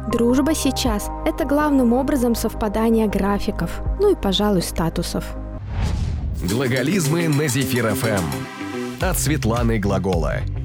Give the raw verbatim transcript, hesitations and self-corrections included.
Дружба сейчас – это главным образом совпадание графиков, ну и, пожалуй, статусов. Глаголизмы на Зефир эф эм от Светланы Глагола.